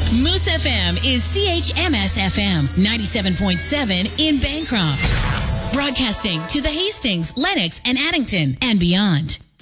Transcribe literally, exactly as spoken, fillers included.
Moose F M is C H M S F M ninety-seven point seven in Bancroft. Broadcasting to the Hastings, Lenox, and Addington and beyond.